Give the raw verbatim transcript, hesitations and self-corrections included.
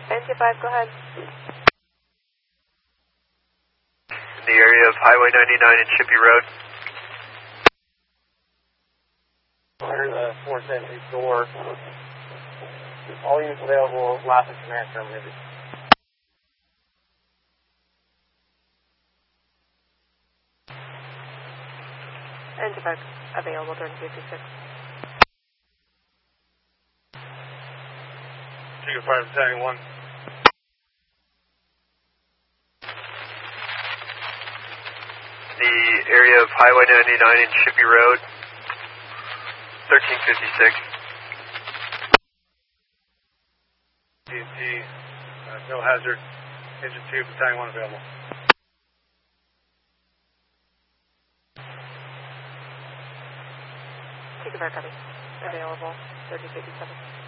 N two five, go ahead. In the area of Highway ninety-nine and Shippey Road. Under the four seventy door. All units available, last and command terminated. N two five, available during fifty-six. Two five seven one. The area of Highway ninety-nine and Shippey Road. thirteen fifty-six. D and T, uh, no hazard. Engine two, battalion one available. Take a back, copy. Available, thirteen fifty-seven.